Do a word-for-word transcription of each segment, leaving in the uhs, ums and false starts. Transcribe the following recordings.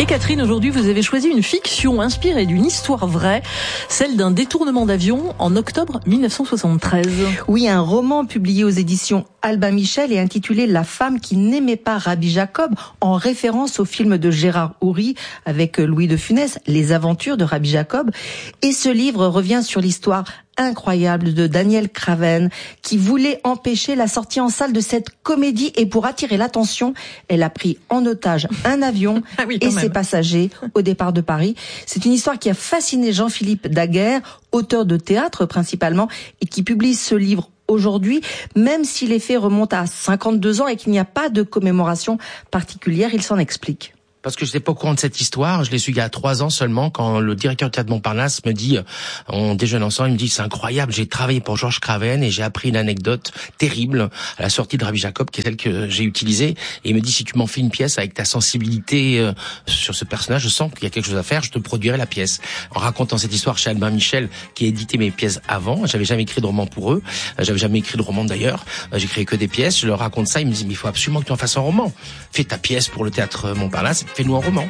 Et Catherine, aujourd'hui, vous avez choisi une fiction inspirée d'une histoire vraie, celle d'un détournement d'avion en octobre mille neuf cent soixante-treize. Oui, un roman publié aux éditions Albin Michel et intitulé La femme qui n'aimait pas Rabbi Jacob, en référence au film de Gérard Houry avec Louis de Funès, Les aventures de Rabbi Jacob. Et ce livre revient sur l'histoire incroyable de Danielle Craven, qui voulait empêcher la sortie en salle de cette comédie, et pour attirer l'attention, elle a pris en otage un avion ah oui, et ses passagers au départ de Paris. C'est une histoire qui a fasciné Jean-Philippe Daguerre, auteur de théâtre principalement, et qui publie ce livre aujourd'hui, même si les faits remontent à cinquante-deux ans et qu'il n'y a pas de commémoration particulière. Il s'en explique. Parce que je n'étais pas au courant de cette histoire, je l'ai su il y a trois ans seulement, quand le directeur du théâtre Montparnasse me dit, on déjeune ensemble, il me dit, c'est incroyable, j'ai travaillé pour Georges Craven et j'ai appris une anecdote terrible à la sortie de Rabbi Jacob, qui est celle que j'ai utilisée, et il me dit, si tu m'en fais une pièce avec ta sensibilité euh, sur ce personnage, je sens qu'il y a quelque chose à faire, je te produirai la pièce. En racontant cette histoire chez Albin Michel, qui a édité mes pièces avant, j'avais jamais écrit de roman pour eux, j'avais jamais écrit de roman d'ailleurs, j'ai créé que des pièces, je leur raconte ça, ils me disent, mais il faut absolument que tu en fasses un roman. Fais ta pièce pour le théâtre Montparnasse, fais-nous un roman.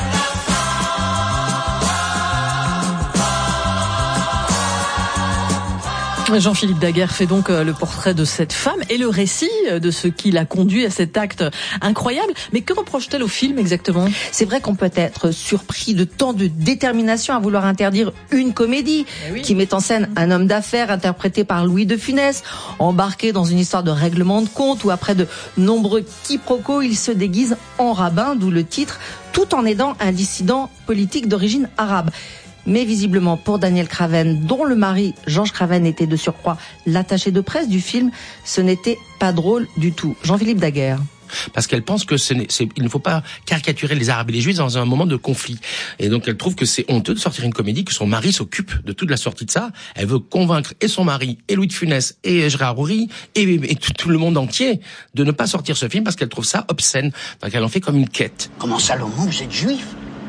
Jean-Philippe Daguerre fait donc le portrait de cette femme et le récit de ce qui l'a conduit à cet acte incroyable. Mais que reproche-t-elle au film exactement ? C'est vrai qu'on peut être surpris de tant de détermination à vouloir interdire une comédie oui. qui met en scène un homme d'affaires interprété par Louis de Funès, embarqué dans une histoire de règlement de compte où après de nombreux quiproquos, il se déguise en rabbin, d'où le titre, tout en aidant un dissident politique d'origine arabe. Mais visiblement, pour Danielle Craven, dont le mari, Georges Craven, était de surcroît l'attaché de presse du film, ce n'était pas drôle du tout. Jean-Philippe Daguerre. Parce qu'elle pense que ce n'est, c'est, il ne faut pas caricaturer les Arabes et les Juifs dans un moment de conflit. Et donc elle trouve que c'est honteux de sortir une comédie, que son mari s'occupe de toute la sortie de ça. Elle veut convaincre et son mari, et Louis de Funès, et Gérard Houry, et, et tout, tout le monde entier de ne pas sortir ce film parce qu'elle trouve ça obscène. Donc elle en fait comme une quête. Comment Salomon, vous êtes juif ?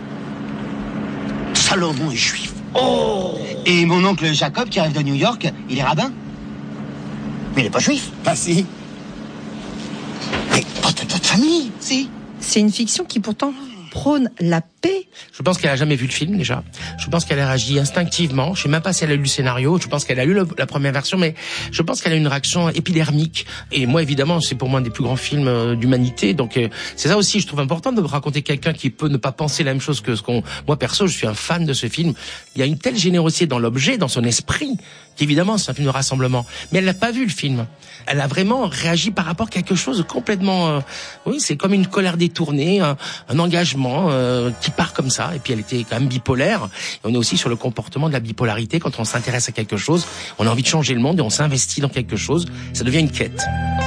Salomon est juif. Oh ! Et mon oncle Jacob, qui arrive de New York, il est rabbin ? Mais il n'est pas juif. Ah si. Mais pas de votre famille, si. C'est une fiction qui pourtant prône la paix. Je pense qu'elle a jamais vu le film déjà. Je pense qu'elle a réagi instinctivement. Je sais même pas si elle a lu le scénario. Je pense qu'elle a lu le, la première version, mais je pense qu'elle a une réaction épidermique. Et moi, évidemment, c'est pour moi un des plus grands films euh, d'humanité. Donc euh, c'est ça aussi, je trouve important de raconter quelqu'un qui peut ne pas penser la même chose que ce qu'on. Moi perso, je suis un fan de ce film. Il y a une telle générosité dans l'objet, dans son esprit, qu'évidemment c'est un film de rassemblement. Mais elle n'a pas vu le film. Elle a vraiment réagi par rapport à quelque chose de complètement. Euh, oui, c'est comme une colère détournée, un, un engagement euh, qui part comme ça. Et puis elle était quand même bipolaire. Et on est aussi sur le comportement de la bipolarité. Quand on s'intéresse à quelque chose, on a envie de changer le monde et on s'investit dans quelque chose. Ça devient une quête.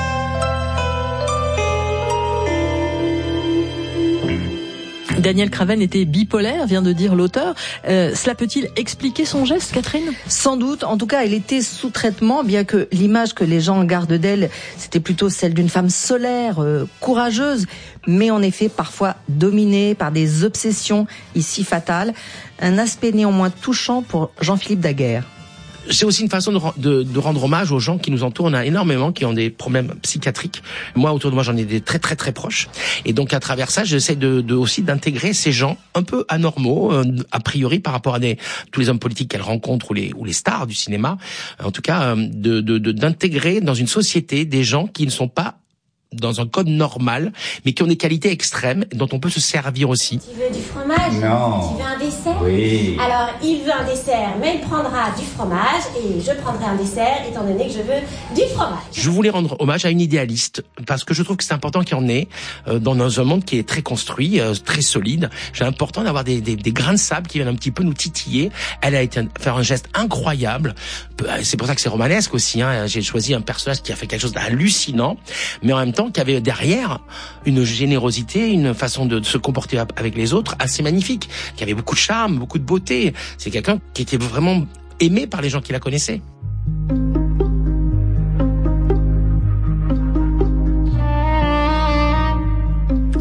Danielle Craven était bipolaire, vient de dire l'auteur. Euh, cela peut-il expliquer son geste, Catherine ? Sans doute. En tout cas, elle était sous traitement, bien que l'image que les gens gardent d'elle, c'était plutôt celle d'une femme solaire, euh, courageuse, mais en effet parfois dominée par des obsessions ici fatales. Un aspect néanmoins touchant pour Jean-Philippe Daguerre. C'est aussi une façon de, de, de rendre hommage aux gens qui nous entourent. On a énormément qui ont des problèmes psychiatriques. Moi, autour de moi, j'en ai des très très très proches. Et donc, à travers ça, j'essaie de, de aussi d'intégrer ces gens un peu anormaux, euh, a priori, par rapport à des, tous les hommes politiques qu'elle rencontre ou les, ou les stars du cinéma. En tout cas, euh, de, de, de, d'intégrer dans une société des gens qui ne sont pas dans un code normal, mais qui ont des qualités extrêmes, dont on peut se servir aussi. Tu veux du fromage ? Non. Tu veux un dessert ? Oui. Alors, il veut un dessert, mais il prendra du fromage, et je prendrai un dessert, étant donné que je veux du fromage. Je voulais rendre hommage à une idéaliste, parce que je trouve que c'est important qu'il y en ait, euh, dans un monde qui est très construit, euh, très solide. C'est important d'avoir des, des, des grains de sable qui viennent un petit peu nous titiller. Elle a été faire un geste incroyable. C'est pour ça que c'est romanesque aussi, hein. J'ai choisi un personnage qui a fait quelque chose d'hallucinant, mais en même temps qui avait derrière une générosité, une façon de, de se comporter avec les autres assez magnifique, qui avait beaucoup de charme, beaucoup de beauté. C'est quelqu'un qui était vraiment aimé par les gens qui la connaissaient.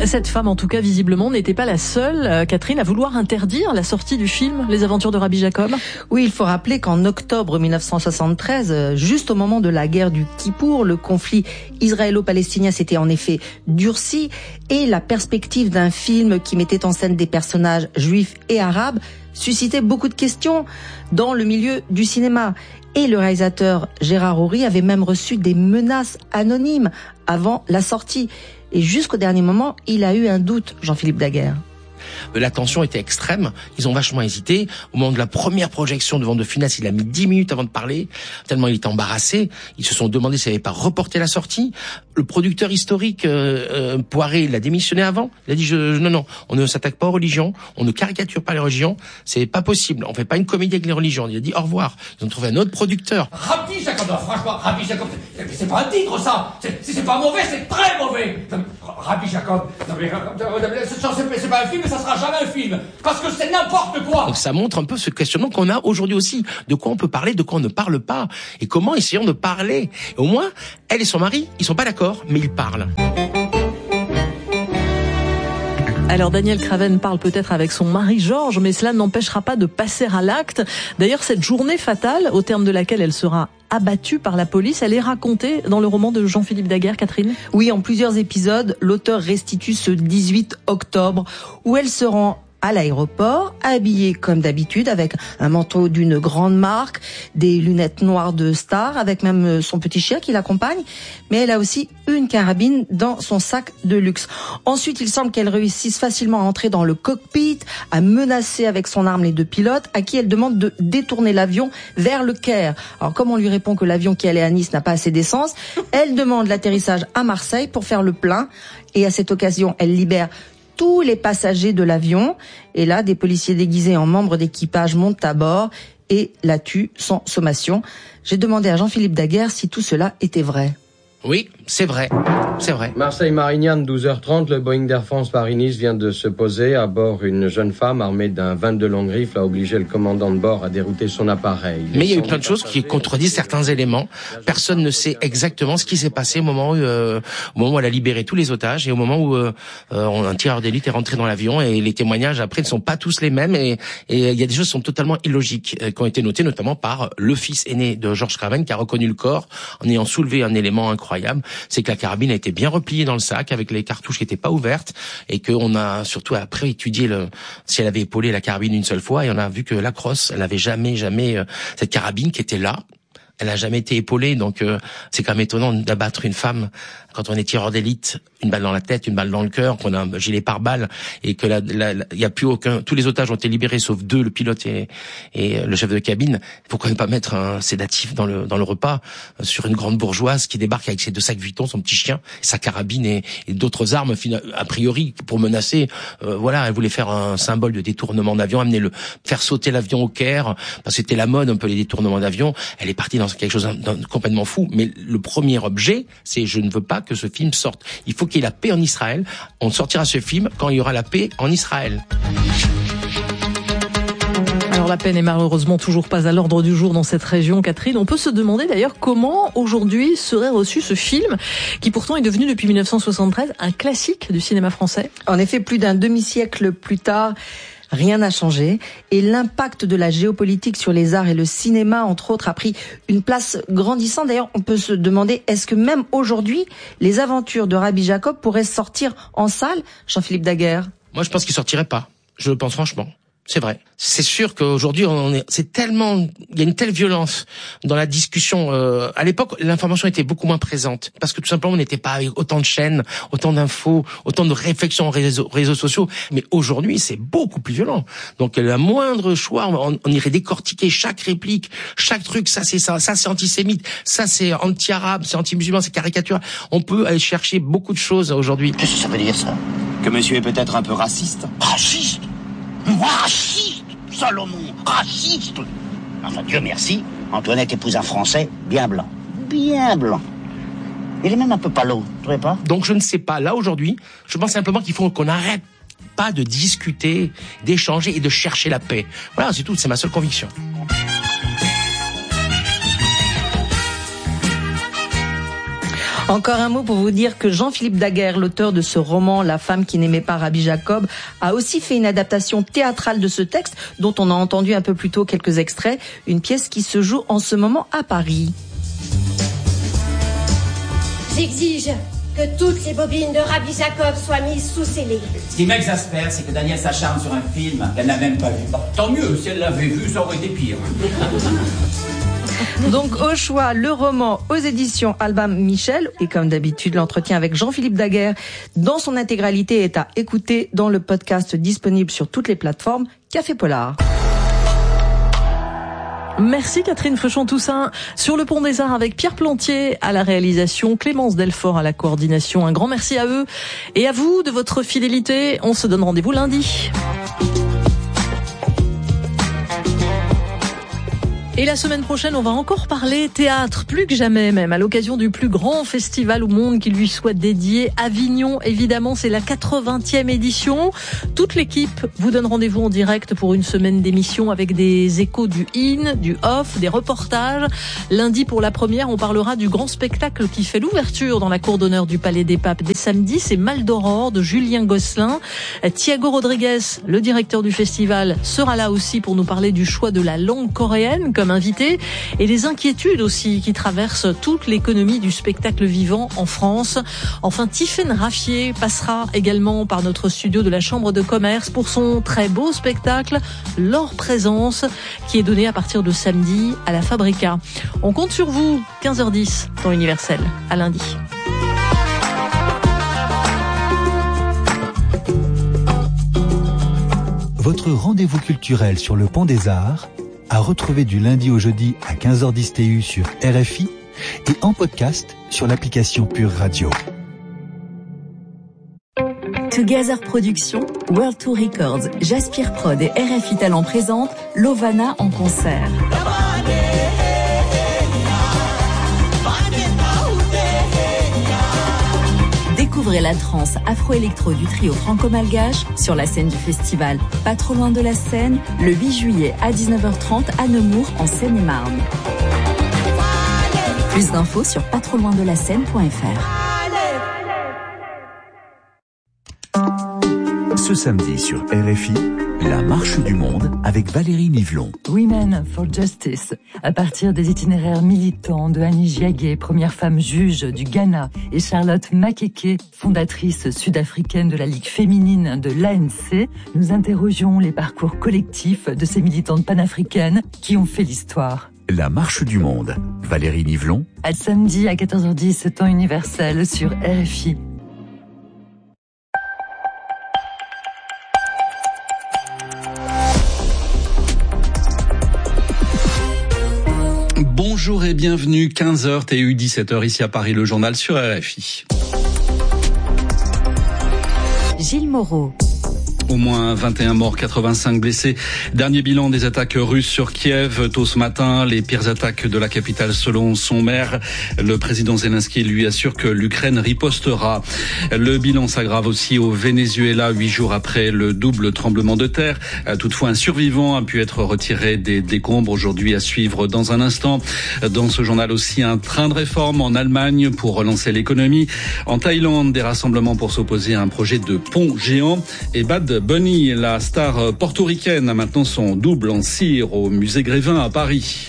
Cette femme, en tout cas, visiblement, n'était pas la seule, euh, Catherine, à vouloir interdire la sortie du film Les Aventures de Rabbi Jacob. Oui, il faut rappeler qu'en octobre mille neuf cent soixante-treize, euh, juste au moment de la guerre du Kippour, le conflit israélo-palestinien s'était en effet durci et la perspective d'un film qui mettait en scène des personnages juifs et arabes suscitait beaucoup de questions dans le milieu du cinéma. Et le réalisateur Gérard Houry avait même reçu des menaces anonymes avant la sortie. Et jusqu'au dernier moment, il a eu un doute, Jean-Philippe Daguerre. La tension était extrême, ils ont vachement hésité. Au moment de la première projection devant De Funès, il a mis dix minutes avant de parler, tellement il était embarrassé. Ils se sont demandé s'il n'avait pas reporté la sortie. Le producteur historique, euh, euh, Poiré, il a démissionné avant. Il a dit je, non, non, on ne s'attaque pas aux religions, on ne caricature pas les religions, c'est pas possible, on fait pas une comédie avec les religions. Il a dit au revoir. Ils ont trouvé un autre producteur. Rabbi Jacob, franchement, Rabbi Jacob, c'est pas un titre ça, c'est, c'est pas mauvais, c'est très mauvais. Rabbi Jacob, non mais, c'est pas un film, ça sera jamais un film, parce que c'est n'importe quoi. Donc ça montre un peu ce questionnement qu'on a aujourd'hui aussi, de quoi on peut parler, de quoi on ne parle pas, et comment essayons de parler. Et au moins, elle et son mari, ils sont pas d'accord, mais ils parlent. Alors Daniel Craven parle peut-être avec son mari Georges, mais cela n'empêchera pas de passer à l'acte. D'ailleurs, cette journée fatale, au terme de laquelle elle sera abattue par la police, elle est racontée dans le roman de Jean-Philippe Daguerre, Catherine. Oui, en plusieurs épisodes, l'auteur restitue ce dix-huit octobre, où elle se rend à l'aéroport, habillée comme d'habitude, avec un manteau d'une grande marque, des lunettes noires de star, avec même son petit chien qui l'accompagne, mais elle a aussi une carabine dans son sac de luxe. Ensuite, il semble qu'elle réussisse facilement à entrer dans le cockpit, à menacer avec son arme les deux pilotes, à qui elle demande de détourner l'avion vers le Caire. Alors, comme on lui répond que l'avion qui allait à Nice n'a pas assez d'essence, elle demande l'atterrissage à Marseille pour faire le plein, et à cette occasion, elle libère tous les passagers de l'avion. Et là, des policiers déguisés en membres d'équipage montent à bord et la tuent sans sommation. J'ai demandé à Jean-Philippe Daguerre si tout cela était vrai. Oui, c'est vrai, c'est vrai. Marseille-Marignane, douze heures trente, le Boeing d'Air France Paris-Nice vient de se poser. À bord, une jeune femme armée d'un vingt-deux longue rifle a obligé le commandant de bord à dérouter son appareil. Mais il y a eu plein de choses qui contredisent certains éléments. Personne ne sait exactement ce qui s'est passé au moment où, euh, au moment où elle a libéré tous les otages et au moment où euh, un tireur d'élite est rentré dans l'avion. Et les témoignages après ne sont pas tous les mêmes. Et, et il y a des choses qui sont totalement illogiques, euh, qui ont été notées notamment par le fils aîné de Georges Craven qui a reconnu le corps en ayant soulevé un élément incroyable. C'est que la carabine a été bien repliée dans le sac avec les cartouches qui n'étaient pas ouvertes et qu'on a surtout après étudié le, si elle avait épaulé la carabine une seule fois et on a vu que la crosse, elle n'avait jamais, jamais, euh, cette carabine qui était là. Elle n'a jamais été épaulée, donc euh, c'est quand même étonnant d'abattre une femme quand on est tireur d'élite, une balle dans la tête, une balle dans le cœur, qu'on a un gilet pare-balles et que la, la, la, y a plus aucun, tous les otages ont été libérés sauf deux, le pilote et, et le chef de cabine. Pourquoi ne pas mettre un sédatif dans le dans le repas euh, sur une grande bourgeoise qui débarque avec ses deux sacs Vuitton, son petit chien, sa carabine et, et d'autres armes a priori pour menacer. Euh, voilà, elle voulait faire un symbole de détournement d'avion, amener le faire sauter l'avion au Caire parce que c'était la mode un peu les détournements d'avion. Elle est partie dans quelque chose de complètement fou. Mais le premier objet, c'est je ne veux pas que ce film sorte. Il faut qu'il y ait la paix en Israël. On sortira ce film quand il y aura la paix en Israël. Alors la paix n'est malheureusement toujours pas à l'ordre du jour dans cette région, Catherine. On peut se demander d'ailleurs comment aujourd'hui serait reçu ce film qui pourtant est devenu depuis mille neuf cent soixante-treize un classique du cinéma français. En effet, plus d'un demi-siècle plus tard, rien n'a changé et l'impact de la géopolitique sur les arts et le cinéma, entre autres, a pris une place grandissante. D'ailleurs, on peut se demander, est-ce que même aujourd'hui, les aventures de Rabbi Jacob pourraient sortir en salle, Jean-Philippe Daguerre? Moi, je pense qu'il sortirait pas. Je le pense franchement. C'est vrai. C'est sûr qu'aujourd'hui, on est, c'est tellement, il y a une telle violence dans la discussion. Euh, à l'époque, l'information était beaucoup moins présente parce que tout simplement, on n'était pas avec autant de chaînes, autant d'infos, autant de réflexions aux réseaux, réseaux sociaux. Mais aujourd'hui, c'est beaucoup plus violent. Donc, la moindre choix, on, on irait décortiquer chaque réplique, chaque truc. Ça, c'est ça, ça c'est antisémite, ça c'est anti-arabe, c'est anti-musulman, c'est caricature. On peut aller chercher beaucoup de choses aujourd'hui. Qu'est-ce que ça veut dire, ça? Que monsieur est peut-être un peu raciste? Raciste? Moi, raciste, Salomon, raciste. Enfin, Dieu merci, Antoinette épouse un Français bien blanc. Bien blanc. Il est même un peu palo, tu trouvez pas? Donc je ne sais pas, là aujourd'hui, je pense simplement qu'il faut qu'on arrête pas de discuter, d'échanger et de chercher la paix. Voilà, c'est tout, c'est ma seule conviction. Encore un mot pour vous dire que Jean-Philippe Daguerre, l'auteur de ce roman La femme qui n'aimait pas Rabbi Jacob, a aussi fait une adaptation théâtrale de ce texte dont on a entendu un peu plus tôt quelques extraits, une pièce qui se joue en ce moment à Paris. J'exige que toutes les bobines de Rabbi Jacob soient mises sous scellé. Ce qui m'exaspère, c'est que Daniel s'acharne sur un film qu'elle n'a même pas vu. Bon, tant mieux, si elle l'avait vu, ça aurait été pire. Donc au choix, le roman aux éditions Albin Michel. Et comme d'habitude, l'entretien avec Jean-Philippe Daguerre dans son intégralité est à écouter dans le podcast disponible sur toutes les plateformes Café Polar. Merci Catherine Fruchon-Toussaint. Sur le Pont des Arts avec Pierre Plantier à la réalisation, Clémence Delfort à la coordination. Un grand merci à eux et à vous de votre fidélité. On se donne rendez-vous lundi. Et la semaine prochaine, on va encore parler théâtre, plus que jamais même, à l'occasion du plus grand festival au monde qui lui soit dédié. Avignon, évidemment, c'est la quatre-vingtième édition. Toute l'équipe vous donne rendez-vous en direct pour une semaine d'émission avec des échos du in, du off, des reportages. Lundi, pour la première, on parlera du grand spectacle qui fait l'ouverture dans la cour d'honneur du Palais des Papes. Dès samedi, c'est Mal d'Aurore de Julien Gosselin. Thiago Rodriguez, le directeur du festival, sera là aussi pour nous parler du choix de la langue coréenne comme invité et les inquiétudes aussi qui traversent toute l'économie du spectacle vivant en France. Enfin, Tiffaine Raffier passera également par notre studio de la Chambre de commerce pour son très beau spectacle Leur présence qui est donné à partir de samedi à la Fabrica. On compte sur vous, quinze heures dix, temps universel. À lundi. Votre rendez-vous culturel sur le Pont des Arts à retrouver du lundi au jeudi à quinze heures dix T U sur R F I et en podcast sur l'application Pure Radio. Together Productions, World Tour Records, Jaspire Prod et R F I Talent présentent Lovana en concert. Découvrez la trance afro-électro du trio franco-malgache sur la scène du festival Pas trop loin de la Seine, le huit juillet à dix-neuf heures trente à Nemours en Seine-et-Marne. Plus d'infos sur pas trop loin de la scène point f r. Ce samedi sur R F I, la marche du monde avec Valérie Nivelon. Women for Justice, à partir des itinéraires militants de Annie Giagué, première femme juge du Ghana, et Charlotte Makeke, fondatrice sud-africaine de la Ligue féminine de l'A N C, nous interrogeons les parcours collectifs de ces militantes panafricaines qui ont fait l'histoire. La marche du monde, Valérie Nivelon. À samedi à quatorze heures dix, temps universel sur R F I. Bonjour et bienvenue, quinze heures T U, dix-sept heures ici à Paris, le journal sur R F I. Gilles Moreau. Au moins vingt et un morts, quatre-vingt-cinq blessés. Dernier bilan des attaques russes sur Kiev tôt ce matin. Les pires attaques de la capitale selon son maire. Le président Zelensky lui assure que l'Ukraine ripostera. Le bilan s'aggrave aussi au Venezuela, huit jours après le double tremblement de terre. Toutefois, un survivant a pu être retiré des décombres aujourd'hui à suivre dans un instant. Dans ce journal aussi, un train de réforme en Allemagne pour relancer l'économie. En Thaïlande, des rassemblements pour s'opposer à un projet de pont géant. Et Bad Bunny, la star portoricaine, a maintenant son double en cire au musée Grévin à Paris.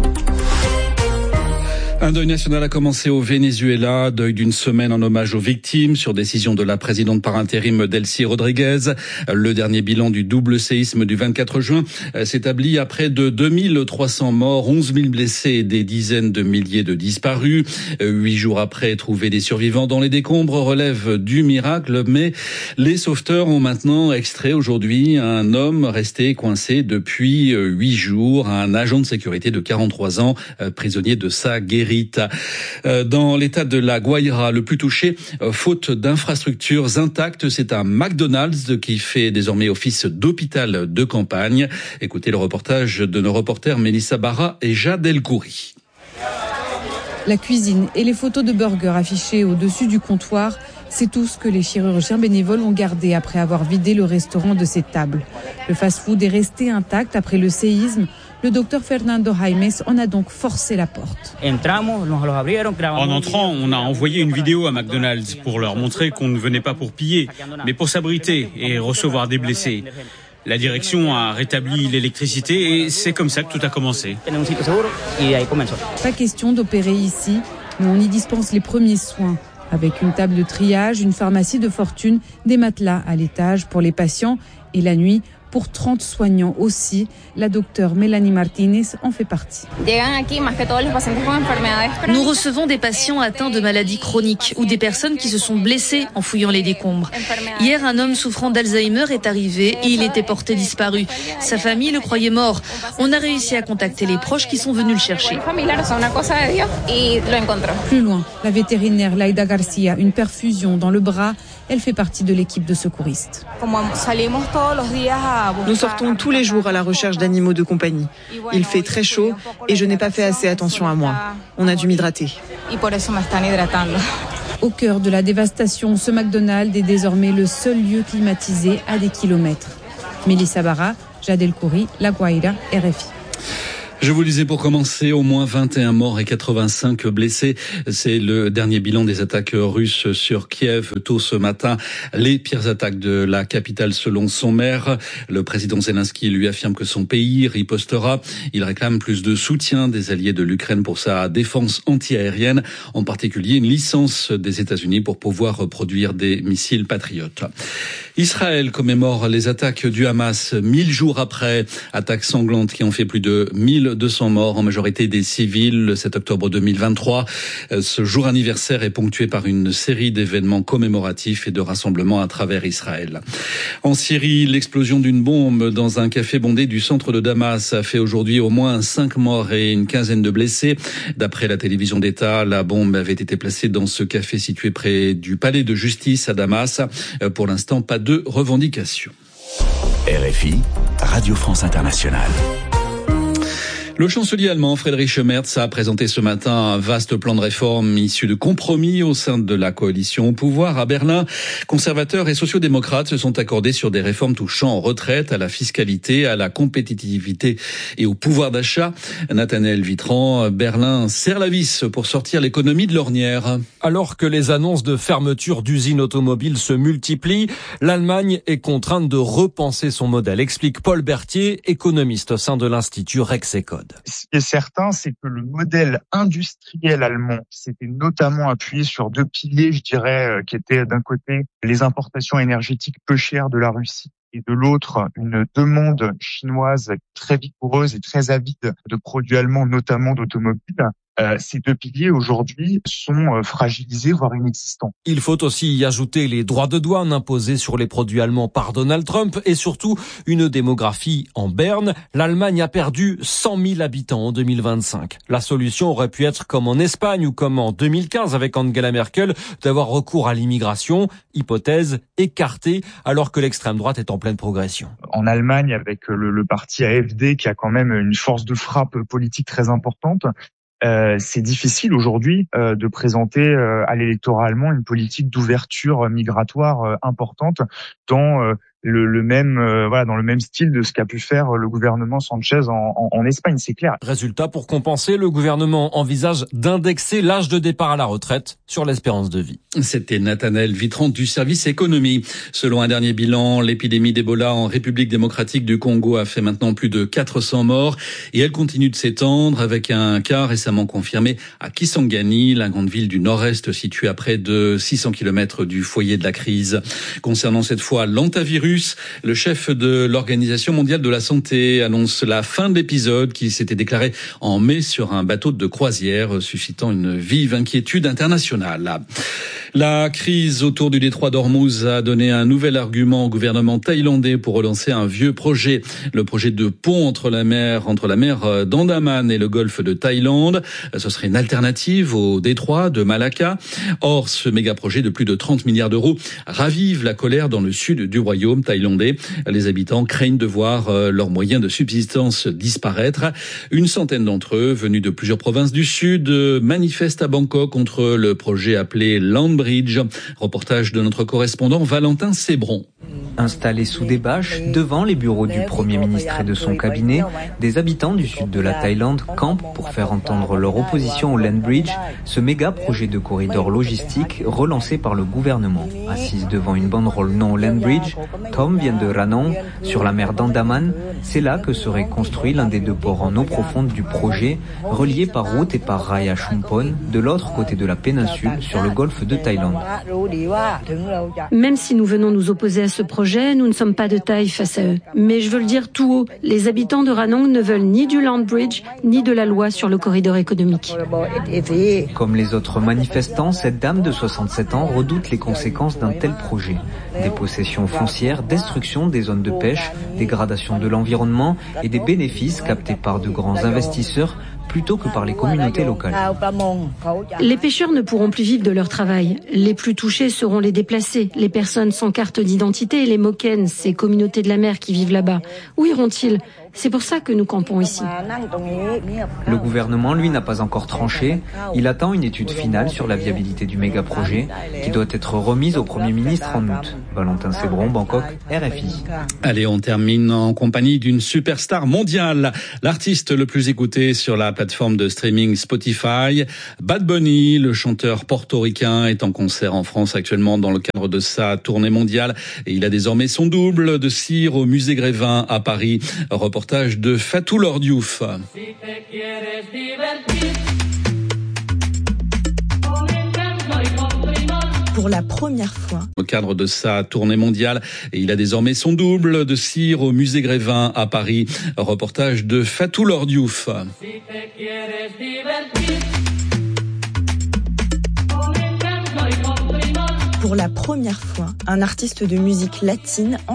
Un deuil national a commencé au Venezuela, deuil d'une semaine en hommage aux victimes sur décision de la présidente par intérim Delcy Rodriguez. Le dernier bilan du double séisme du vingt-quatre juin s'établit à près de deux mille trois cents morts, onze mille blessés et des dizaines de milliers de disparus. Huit jours après, trouver des survivants dans les décombres relève du miracle, mais les sauveteurs ont maintenant extrait aujourd'hui un homme resté coincé depuis huit jours, un agent de sécurité de quarante-trois ans, prisonnier de sa guérite. Dans l'état de la Guaira, le plus touché, faute d'infrastructures intactes, c'est un McDonald's qui fait désormais office d'hôpital de campagne. Écoutez le reportage de nos reporters Mélissa Barra et Jade El-Khoury. La cuisine et les photos de burgers affichées au-dessus du comptoir, c'est tout ce que les chirurgiens bénévoles ont gardé après avoir vidé le restaurant de ses tables. Le fast-food est resté intact après le séisme. Le docteur Fernando Jaimes en a donc forcé la porte. En entrant, on a envoyé une vidéo à McDonald's pour leur montrer qu'on ne venait pas pour piller, mais pour s'abriter et recevoir des blessés. La direction a rétabli l'électricité et c'est comme ça que tout a commencé. Pas question d'opérer ici, mais on y dispense les premiers soins. Avec une table de triage, une pharmacie de fortune, des matelas à l'étage pour les patients et la nuit pour trente soignants aussi. La docteure Mélanie Martinez en fait partie. Nous recevons des patients atteints de maladies chroniques ou des personnes qui se sont blessées en fouillant les décombres. Hier, un homme souffrant d'Alzheimer est arrivé et il était porté disparu. Sa famille le croyait mort. On a réussi à contacter les proches qui sont venus le chercher. Plus loin, la vétérinaire Laida Garcia, une perfusion dans le bras. Elle fait partie de l'équipe de secouristes. Nous sortons tous les jours à la recherche d'animaux de compagnie. Il fait très chaud et je n'ai pas fait assez attention à moi. On a dû m'hydrater. Au cœur de la dévastation, ce McDonald's est désormais le seul lieu climatisé à des kilomètres. Mélissa Barra, Jad El Khoury, La Guaira, R F I. Je vous le disais pour commencer, au moins vingt et un morts et quatre-vingt-cinq blessés. C'est le dernier bilan des attaques russes sur Kiev tôt ce matin. Les pires attaques de la capitale selon son maire. Le président Zelensky lui affirme que son pays ripostera. Il réclame plus de soutien des alliés de l'Ukraine pour sa défense antiaérienne, en particulier une licence des États-Unis pour pouvoir produire des missiles patriotes. Israël commémore les attaques du Hamas mille jours après. Attaques sanglantes qui ont fait plus de mille deux cents morts, en majorité des civils, le sept octobre deux mille vingt-trois. Ce jour anniversaire est ponctué par une série d'événements commémoratifs et de rassemblements à travers Israël. En Syrie, l'explosion d'une bombe dans un café bondé du centre de Damas a fait aujourd'hui au moins cinq morts et une quinzaine de blessés. D'après la télévision d'État, la bombe avait été placée dans ce café situé près du palais de justice à Damas. Pour l'instant, pas de revendications. R F I, Radio France Internationale. Le chancelier allemand Friedrich Merz a présenté ce matin un vaste plan de réforme issu de compromis au sein de la coalition au pouvoir. À Berlin, conservateurs et sociodémocrates se sont accordés sur des réformes touchant aux retraites, à la fiscalité, à la compétitivité et au pouvoir d'achat. Nathanaël Vitran, Berlin serre la vis pour sortir l'économie de l'ornière. Alors que les annonces de fermeture d'usines automobiles se multiplient, l'Allemagne est contrainte de repenser son modèle, explique Paul Berthier, économiste au sein de l'Institut Rexecode. Ce qui est certain, c'est que le modèle industriel allemand s'était notamment appuyé sur deux piliers, je dirais, qui étaient d'un côté les importations énergétiques peu chères de la Russie et de l'autre une demande chinoise très vigoureuse et très avide de produits allemands, notamment d'automobiles. Euh, ces deux piliers aujourd'hui sont euh, fragilisés, voire inexistants. Il faut aussi y ajouter les droits de douane imposés sur les produits allemands par Donald Trump et surtout une démographie en berne. L'Allemagne a perdu cent mille habitants en deux mille vingt-cinq. La solution aurait pu être comme en Espagne ou comme en deux mille quinze avec Angela Merkel, d'avoir recours à l'immigration, hypothèse écartée alors que l'extrême droite est en pleine progression. En Allemagne, avec le, le parti A F D qui a quand même une force de frappe politique très importante, Euh, c'est difficile aujourd'hui euh, de présenter euh, à l'électorat allemand une politique d'ouverture migratoire euh, importante dans euh, le, le même euh, voilà dans le même style de ce qu'a pu faire le gouvernement Sanchez en, en, en Espagne, c'est clair. Résultat, pour compenser, le gouvernement envisage d'indexer l'âge de départ à la retraite sur l'espérance de vie. C'était Nathanaël Vitran du service économie. Selon un dernier bilan, l'épidémie d'Ebola en République démocratique du Congo a fait maintenant plus de quatre cents morts et elle continue de s'étendre avec un cas récemment confirmé à Kisangani, la grande ville du nord-est située à près de six cents kilomètres du foyer de la crise. Concernant cette fois l'hantavirus, le chef de l'Organisation mondiale de la santé annonce la fin de l'épisode qui s'était déclaré en mai sur un bateau de croisière, suscitant une vive inquiétude internationale. La crise autour du détroit d'Ormuz a donné un nouvel argument au gouvernement thaïlandais pour relancer un vieux projet, le projet de pont entre la mer, entre la mer d'Andaman et le golfe de Thaïlande. Ce serait une alternative au détroit de Malacca. Or, ce méga projet de plus de trente milliards d'euros ravive la colère dans le sud du royaume thaïlandais. Les habitants craignent de voir leurs moyens de subsistance disparaître. Une centaine d'entre eux, venus de plusieurs provinces du sud, manifestent à Bangkok contre le projet appelé Land Bridge. Reportage de notre correspondant Valentin Sébron. Installés sous des bâches, devant les bureaux du Premier ministre et de son cabinet, des habitants du sud de la Thaïlande campent pour faire entendre leur opposition au Land Bridge, ce méga projet de corridor logistique relancé par le gouvernement. Assise devant une banderole non au Land Bridge, Tom vient de Ranong, sur la mer d'Andaman. C'est là que serait construit l'un des deux ports en eau profonde du projet, relié par route et par rail à Chumpon, de l'autre côté de la péninsule, sur le golfe de Thaïlande. Même si nous venons nous opposer à ce projet, nous ne sommes pas de taille face à eux. Mais je veux le dire tout haut, les habitants de Ranong ne veulent ni du Land Bridge, ni de la loi sur le corridor économique. Comme les autres manifestants, cette dame de soixante-sept ans redoute les conséquences d'un tel projet. Dépossession foncière, destruction des zones de pêche, dégradation de l'environnement et des bénéfices captés par de grands investisseurs plutôt que par les communautés locales. Les pêcheurs ne pourront plus vivre de leur travail. Les plus touchés seront les déplacés, les personnes sans carte d'identité et les Moken, ces communautés de la mer qui vivent là-bas. Où iront-ils ? C'est pour ça que nous campons ici. Le gouvernement, lui, n'a pas encore tranché. Il attend une étude finale sur la viabilité du méga-projet qui doit être remise au Premier ministre en août. Valentin Sébron, Bangkok, R F I. Allez, on termine en compagnie d'une superstar mondiale. L'artiste le plus écouté sur la plateforme de streaming Spotify, Bad Bunny, le chanteur portoricain, est en concert en France actuellement dans le cadre de sa tournée mondiale. Et il a désormais son double de cire au musée Grévin à Paris. Reportage de Fatou Lord Diouf. Pour la première fois. Au cadre de sa tournée mondiale, et il a désormais son double de cire au musée Grévin à Paris. Reportage de Fatou Lord Diouf. Pour la première fois, un artiste de musique latine